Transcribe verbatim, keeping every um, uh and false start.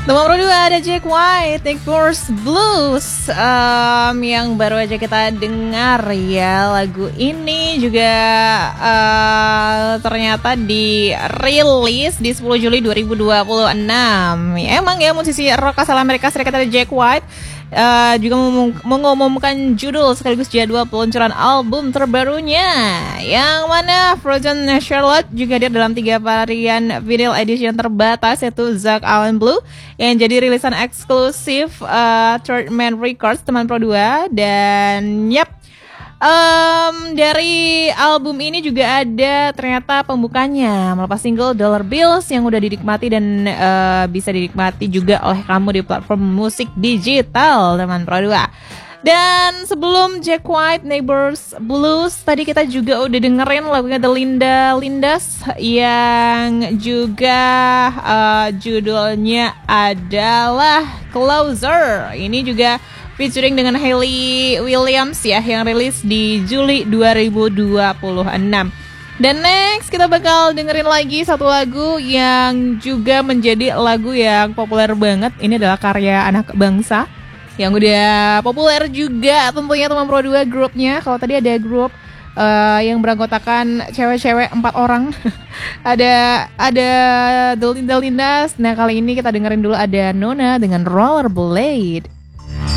Nomor dua ada Jack White, Neighbors Blues, um, yang baru aja kita dengar ya. Lagu ini juga uh, ternyata dirilis di sepuluh Juli dua ribu dua puluh enam. Ya, emang ya musisi rock asal Amerika Serikat ada Jack White uh, juga mengumumkan judul sekaligus jadwal peluncuran album terbarunya, yang mana Frozen Charlotte juga hadir dalam tiga varian vinyl edition terbatas, yaitu Zack Allen Blue yang jadi rilisan eksklusif uh, Third Man Records teman Pro dua. Dan yep, um, dari album ini juga ada ternyata pembukanya melepas single Dollar Bills yang udah dinikmati dan uh, bisa dinikmati juga oleh kamu di platform musik digital teman Pro dua. Dan sebelum Jack White, Neighbors Blues, tadi kita juga udah dengerin lagunya The Linda Lindas yang juga uh, judulnya adalah Closer. Ini juga featuring dengan Hayley Williams ya, yang rilis di Juli dua ribu dua puluh enam. Dan next kita bakal dengerin lagi satu lagu yang juga menjadi lagu yang populer banget. Ini adalah karya anak bangsa yang udah populer juga tentunya teman Pro dua grupnya. Kalau tadi ada grup uh, yang beranggotakan cewek-cewek empat orang ada ada The Linda Lindas. Nah kali ini kita dengerin dulu ada Nona dengan Rollerblade.